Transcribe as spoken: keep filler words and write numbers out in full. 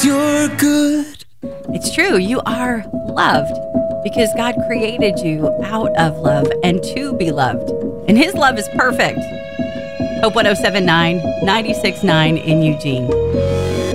you're good. It's true. You are loved because God created you out of love and to be loved. And his love is perfect. Hope one oh seven point nine, ninety-six point nine in Eugene.